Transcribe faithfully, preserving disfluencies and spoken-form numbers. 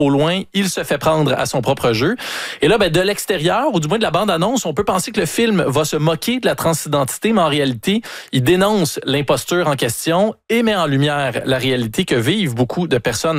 au loin, il se fait prendre à son propre jeu. Et là, ben, de l'extérieur, ou du moins de la bande-annonce, on peut penser que le film va se moquer de la transidentité, mais en réalité, il dénonce l'imposture en question et met en lumière la réalité que vivent beaucoup de personnes